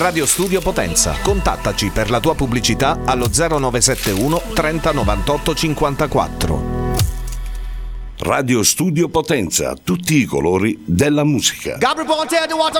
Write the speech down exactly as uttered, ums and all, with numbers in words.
Radio Studio Potenza. Contattaci per la tua pubblicità allo zero nove sette uno trenta novantotto cinquantaquattro. Radio Studio Potenza, tutti i colori della musica. God reported the water